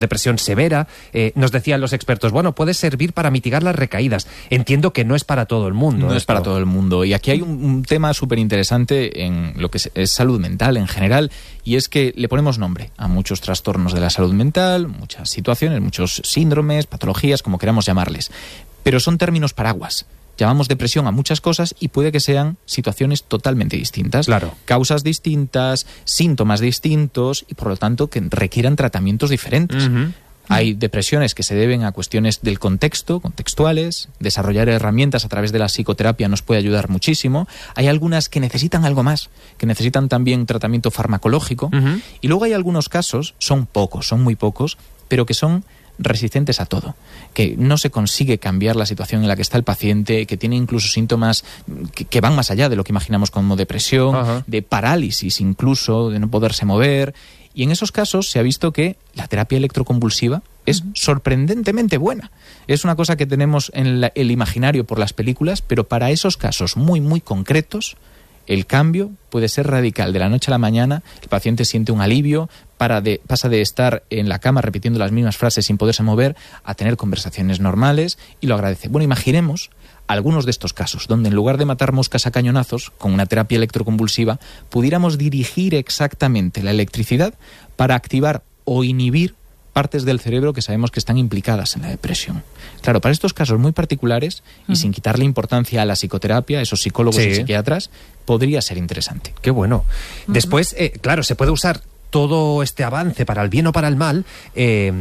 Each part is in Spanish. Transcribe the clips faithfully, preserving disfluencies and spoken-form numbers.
depresión severa. Eh, nos decían los expertos, bueno, puede servir para mitigar las recaídas. Entiendo que no es para todo el mundo. No esto. es para todo el mundo. Y aquí hay un, un tema súper interesante en lo que es, es salud mental en general, y es que le ponemos nombre a muchos trastornos de la salud mental, muchas situaciones, muchos síndromes, patologías, como queramos llamarles. Pero son términos paraguas. Llamamos depresión a muchas cosas y puede que sean situaciones totalmente distintas. Claro. Causas distintas, síntomas distintos y por lo tanto que requieran tratamientos diferentes. Uh-huh. Hay depresiones que se deben a cuestiones del contexto, contextuales. Desarrollar herramientas a través de la psicoterapia nos puede ayudar muchísimo. Hay algunas que necesitan algo más, que necesitan también tratamiento farmacológico. Uh-huh. Y luego hay algunos casos, son pocos, son muy pocos, pero que son resistentes a todo, que no se consigue cambiar la situación en la que está el paciente, que tiene incluso síntomas que, que van más allá de lo que imaginamos como depresión, uh-huh. de parálisis incluso, de no poderse mover. Y en esos casos se ha visto que la terapia electroconvulsiva es uh-huh. sorprendentemente buena. Es una cosa que tenemos en la, el imaginario por las películas, pero para esos casos muy, muy concretos, el cambio puede ser radical. De la noche a la mañana, el paciente siente un alivio, para de, pasa de estar en la cama repitiendo las mismas frases sin poderse mover a tener conversaciones normales y lo agradece. Bueno, imaginemos algunos de estos casos, donde en lugar de matar moscas a cañonazos, con una terapia electroconvulsiva, pudiéramos dirigir exactamente la electricidad para activar o inhibir partes del cerebro que sabemos que están implicadas en la depresión. Claro, para estos casos muy particulares, y uh-huh. sin quitarle importancia a la psicoterapia, a esos psicólogos sí. y psiquiatras, podría ser interesante. Qué bueno. Uh-huh. Después, eh, claro, se puede usar todo este avance para el bien o para el mal. Eh,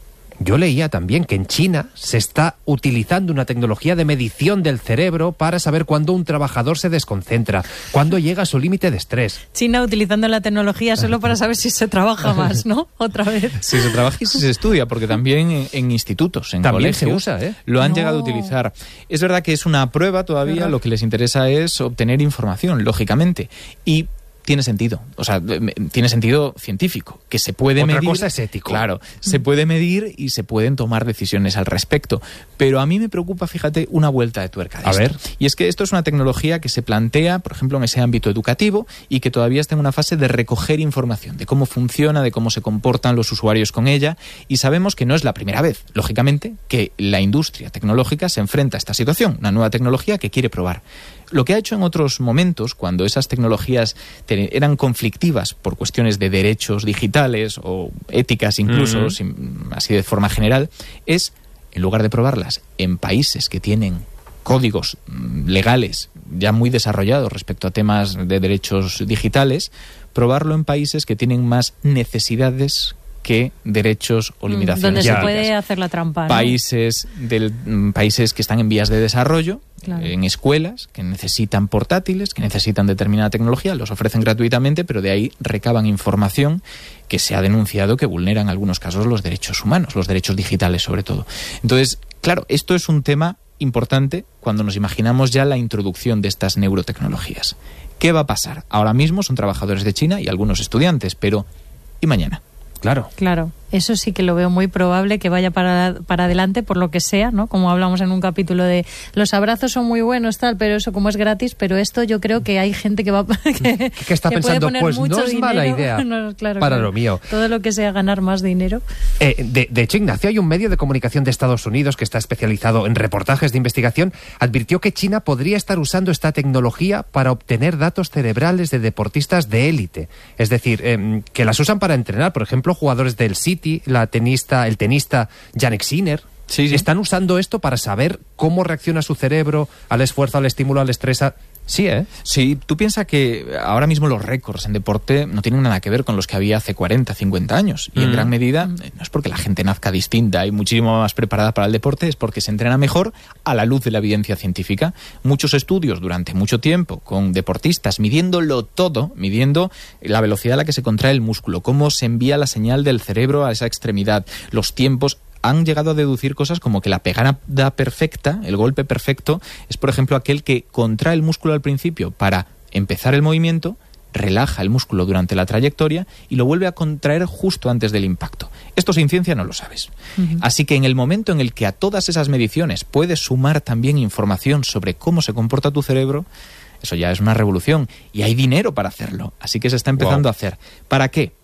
yo leía también que en China se está utilizando una tecnología de medición del cerebro para saber cuándo un trabajador se desconcentra, cuándo llega a su límite de estrés. China utilizando la tecnología solo para saber si se trabaja más, ¿no? Otra vez. Si se trabaja y si se estudia, porque también en, en institutos, en también colegios, se usa, ¿eh? lo han no. llegado a utilizar. Es verdad que es una prueba todavía, lo que les interesa es obtener información, lógicamente, y tiene sentido, o sea, tiene sentido científico, que se puede Otra medir. Otra cosa es ético. Claro, se puede medir y se pueden tomar decisiones al respecto. Pero a mí me preocupa, fíjate, una vuelta de tuerca de a esto. ver. Y es que esto es una tecnología que se plantea, por ejemplo, en ese ámbito educativo y que todavía está en una fase de recoger información, de cómo funciona, de cómo se comportan los usuarios con ella. Y sabemos que no es la primera vez, lógicamente, que la industria tecnológica se enfrenta a esta situación, una nueva tecnología que quiere probar. Lo que ha hecho en otros momentos, cuando esas tecnologías te, eran conflictivas por cuestiones de derechos digitales o éticas incluso, uh-huh. sin, así de forma general, es, en lugar de probarlas en países que tienen códigos legales ya muy desarrollados respecto a temas de derechos digitales, probarlo en países que tienen más necesidades que derechos o limitaciones. Donde ya, se puede hacer la trampa, ¿no? Países, del, países que están en vías de desarrollo, claro. en escuelas que necesitan portátiles, que necesitan determinada tecnología, los ofrecen gratuitamente, pero de ahí recaban información que se ha denunciado que vulnera en algunos casos los derechos humanos, los derechos digitales sobre todo. Entonces, claro, esto es un tema importante cuando nos imaginamos ya la introducción de estas neurotecnologías. ¿Qué va a pasar? Ahora mismo son trabajadores de China y algunos estudiantes, pero ¿y mañana? Claro. Claro, eso sí que lo veo muy probable que vaya para, para adelante por lo que sea, ¿no? Como hablamos en un capítulo de los abrazos son muy buenos, tal, pero eso como es gratis, pero esto yo creo que hay gente que va que, que está que pensando, pues no es dinero, mala idea no, claro, para claro. lo mío. Todo lo que sea ganar más dinero. Eh, de, de hecho, Ignacio, hay un medio de comunicación de Estados Unidos que está especializado en reportajes de investigación, advirtió que China podría estar usando esta tecnología para obtener datos cerebrales de deportistas de élite. Es decir, eh, que las usan para entrenar, por ejemplo, jugadores del City, la tenista, el tenista Jannik Sinner. Sí, sí. Están usando esto para saber cómo reacciona su cerebro al esfuerzo, al estímulo, al estrés. A... Sí, ¿eh? Sí, tú piensas que ahora mismo los récords en deporte no tienen nada que ver con los que había hace cuarenta, cincuenta años. Y mm. en gran medida no es porque la gente nazca distinta y muchísimo más preparada para el deporte, es porque se entrena mejor a la luz de la evidencia científica. Muchos estudios durante mucho tiempo con deportistas midiéndolo todo, midiendo la velocidad a la que se contrae el músculo, cómo se envía la señal del cerebro a esa extremidad, los tiempos. Han llegado a deducir cosas como que la pegada perfecta, el golpe perfecto, es por ejemplo aquel que contrae el músculo al principio para empezar el movimiento, relaja el músculo durante la trayectoria y lo vuelve a contraer justo antes del impacto. Esto sin ciencia no lo sabes. Uh-huh. Así que en el momento en el que a todas esas mediciones puedes sumar también información sobre cómo se comporta tu cerebro, eso ya es una revolución y hay dinero para hacerlo. Así que se está empezando wow. a hacer. ¿Para qué?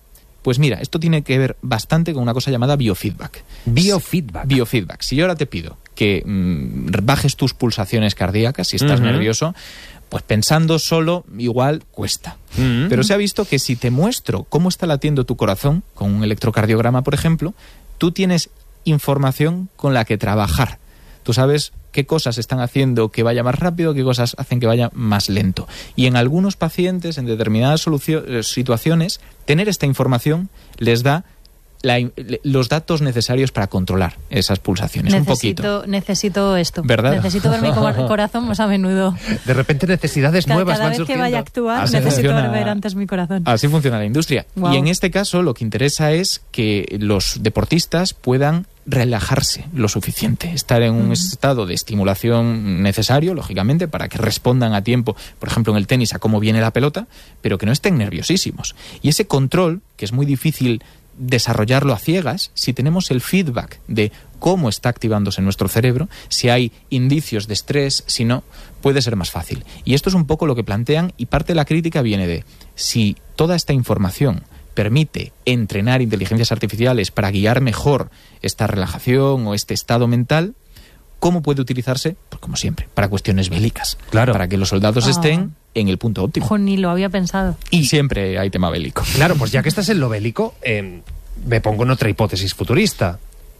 Pues mira, esto tiene que ver bastante con una cosa llamada biofeedback. Biofeedback. Biofeedback. Si yo ahora te pido que mmm, bajes tus pulsaciones cardíacas, si estás uh-huh. nervioso, pues pensando solo igual cuesta. Uh-huh. Pero se ha visto que si te muestro cómo está latiendo tu corazón, con un electrocardiograma, por ejemplo, tú tienes información con la que trabajar. Tú sabes qué cosas están haciendo que vaya más rápido, qué cosas hacen que vaya más lento. Y en algunos pacientes, en determinadas situaciones, tener esta información les da La, los datos necesarios para controlar esas pulsaciones. Necesito, un poquito. Necesito esto. ¿Verdad? Necesito ver mi corazón más a menudo. De repente necesidades cada, nuevas cada van vez surgiendo. que vaya a actuar Así necesito funciona, ver antes mi corazón. Así funciona la industria. Wow. Y en este caso lo que interesa es que los deportistas puedan relajarse lo suficiente, estar en un mm. estado de estimulación necesario, lógicamente, para que respondan a tiempo, por ejemplo en el tenis, a cómo viene la pelota, pero que no estén nerviosísimos. Y ese control, que es muy difícil desarrollarlo a ciegas, si tenemos el feedback de cómo está activándose nuestro cerebro, si hay indicios de estrés, si no, puede ser más fácil. Y esto es un poco lo que plantean, y parte de la crítica viene de si toda esta información permite entrenar inteligencias artificiales para guiar mejor esta relajación o este estado mental, ¿cómo puede utilizarse? Pues como siempre, para cuestiones bélicas. Claro. Para que los soldados Ah. estén en el punto óptimo. Ojo, ni lo había pensado. Y siempre hay tema bélico. Claro, pues ya que estás en lo bélico, eh, me pongo en otra hipótesis futurista.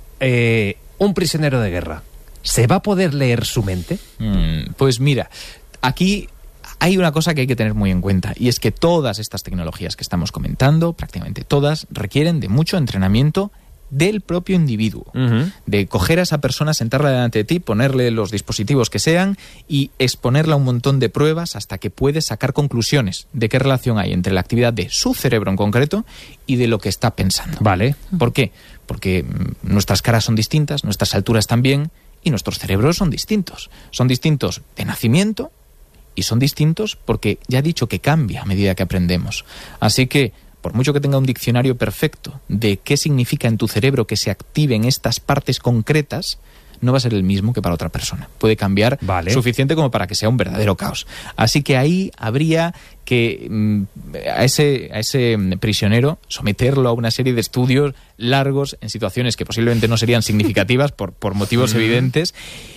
Eh, un prisionero de guerra, ¿se va a poder leer su mente? Mm, pues mira, aquí hay una cosa que hay que tener muy en cuenta, y es que todas estas tecnologías que estamos comentando, prácticamente todas, requieren de mucho entrenamiento del propio individuo, uh-huh. de coger a esa persona, sentarla delante de ti, ponerle los dispositivos que sean y exponerla a un montón de pruebas hasta que puede sacar conclusiones de qué relación hay entre la actividad de su cerebro en concreto y de lo que está pensando. Vale. ¿Por qué? Porque mm, nuestras caras son distintas, nuestras alturas también, y nuestros cerebros son distintos. Son distintos de nacimiento y son distintos porque ya he dicho que cambia a medida que aprendemos. Así que por mucho que tenga un diccionario perfecto de qué significa en tu cerebro que se activen estas partes concretas, no va a ser el mismo que para otra persona. Puede cambiar vale. suficiente como para que sea un verdadero caos. Así que ahí habría que mm, a ese, a ese prisionero someterlo a una serie de estudios largos en situaciones que posiblemente no serían significativas por, por motivos evidentes.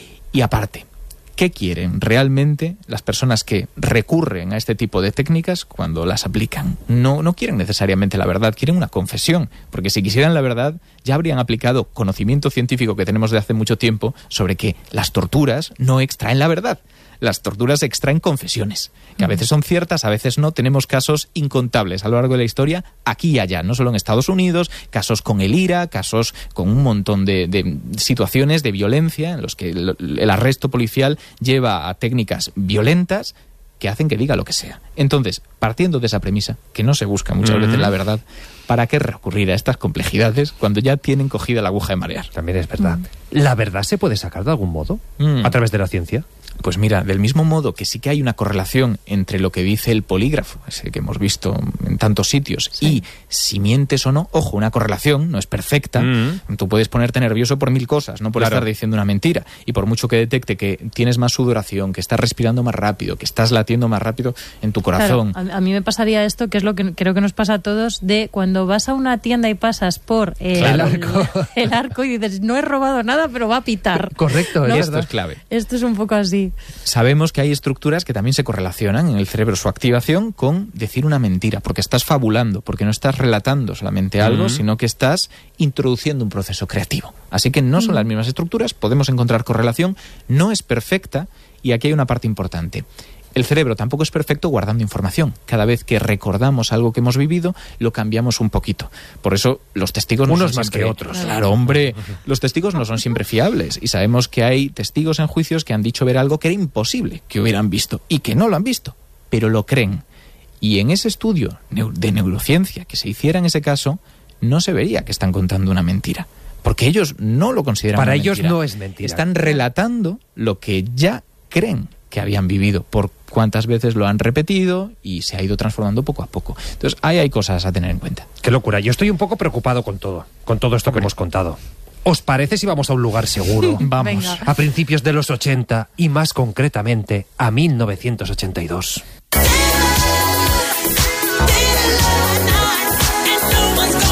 Y aparte, ¿qué quieren realmente las personas que recurren a este tipo de técnicas cuando las aplican? No, no quieren necesariamente la verdad, quieren una confesión, porque si quisieran la verdad ya habrían aplicado conocimiento científico que tenemos de hace mucho tiempo sobre que las torturas no extraen la verdad. Las torturas extraen confesiones, que a veces son ciertas, a veces no. Tenemos casos incontables a lo largo de la historia, aquí y allá, no solo en Estados Unidos, casos con el IRA, casos con un montón de, de situaciones de violencia en los que el, el arresto policial lleva a técnicas violentas que hacen que diga lo que sea. Entonces, partiendo de esa premisa, que no se busca muchas mm. veces la verdad, ¿para qué recurrir a estas complejidades cuando ya tienen cogida la aguja de marear? También es verdad. Mm. ¿La verdad se puede sacar de algún modo? Mm. ¿A través de la ciencia? Pues mira, del mismo modo que sí que hay una correlación entre lo que dice el polígrafo, ese que hemos visto en tantos sitios, sí. y si mientes o no, ojo, una correlación no es perfecta. Mm. Tú puedes ponerte nervioso por mil cosas, no por claro. estar diciendo una mentira. Y por mucho que detecte que tienes más sudoración, que estás respirando más rápido, que estás latiendo más rápido en tu corazón. Claro, a, a mí me pasaría esto, que es lo que creo que nos pasa a todos, de cuando vas a una tienda y pasas por eh, claro. el, arco. el arco y dices, no he robado nada, pero va a pitar. Correcto, ¿no? es Esto verdad. es clave. Esto es un poco así. Sabemos que hay estructuras que también se correlacionan en el cerebro, su activación, con decir una mentira, porque estás fabulando, porque no estás relatando solamente algo, uh-huh. sino que estás introduciendo un proceso creativo. Así que no son uh-huh. las mismas estructuras, podemos encontrar correlación, no es perfecta, y aquí hay una parte importante. El cerebro tampoco es perfecto guardando información. Cada vez que recordamos algo que hemos vivido, lo cambiamos un poquito. Por eso los testigos no Unos son más siempre, que otros. Claro, hombre, los testigos no son siempre fiables. Y sabemos que hay testigos en juicios que han dicho ver algo que era imposible que hubieran visto y que no lo han visto, pero lo creen. Y en ese estudio de neurociencia que se hiciera en ese caso, no se vería que están contando una mentira. Porque ellos no lo consideran Para una ellos mentira. no es mentira. Están relatando lo que ya creen que habían vivido, por cuántas veces lo han repetido y se ha ido transformando poco a poco. Entonces, ahí hay cosas a tener en cuenta. Qué locura. Yo estoy un poco preocupado con todo, con todo esto que hemos contado. ¿Os parece si vamos a un lugar seguro? Vamos. Venga. A principios de los ochenta y más concretamente a mil novecientos ochenta y dos. It's no one's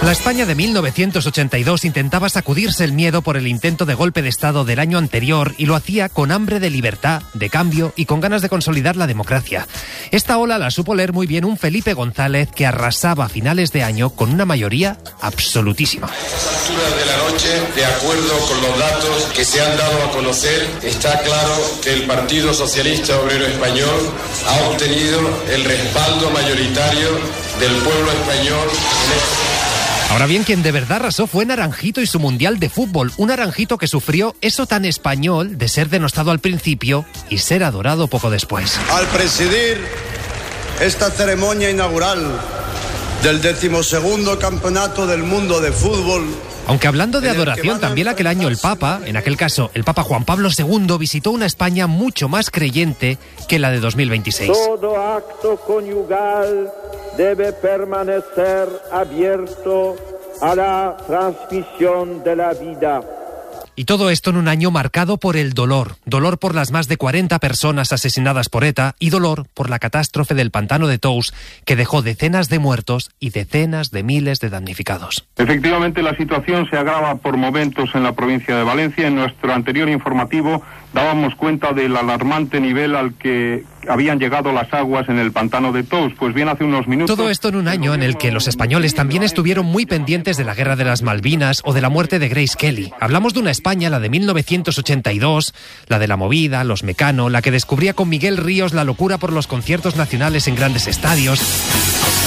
La España de mil novecientos ochenta y dos intentaba sacudirse el miedo por el intento de golpe de Estado del año anterior y lo hacía con hambre de libertad, de cambio y con ganas de consolidar la democracia. Esta ola la supo leer muy bien un Felipe González que arrasaba a finales de año con una mayoría absolutísima. A estas alturas de la noche, de acuerdo con los datos que se han dado a conocer, está claro que el Partido Socialista Obrero Español ha obtenido el respaldo mayoritario del pueblo español en este... Ahora bien, quien de verdad arrasó fue Naranjito y su Mundial de Fútbol. Un Naranjito que sufrió eso tan español de ser denostado al principio y ser adorado poco después. Al presidir esta ceremonia inaugural del decimosegundo Campeonato del Mundo de Fútbol... Aunque hablando de adoración, también aquel año el Papa, en aquel caso el Papa Juan Pablo segundo, visitó una España mucho más creyente que la de dos mil veintiséis. Todo acto conyugal debe permanecer abierto a la transmisión de la vida. Y todo esto en un año marcado por el dolor. Dolor por las más de cuarenta personas asesinadas por ETA y dolor por la catástrofe del pantano de Tous, que dejó decenas de muertos y decenas de miles de damnificados. Efectivamente, la situación se agrava por momentos en la provincia de Valencia. En nuestro anterior informativo dábamos cuenta del alarmante nivel al que habían llegado las aguas en el pantano de Tous. Pues bien, hace unos minutos... Todo esto en un año en el que los españoles también estuvieron muy pendientes de la guerra de las Malvinas o de la muerte de Grace Kelly. Hablamos de una España, la de mil novecientos ochenta y dos, la de la movida, los Mecano, la que descubría con Miguel Ríos la locura por los conciertos nacionales en grandes estadios.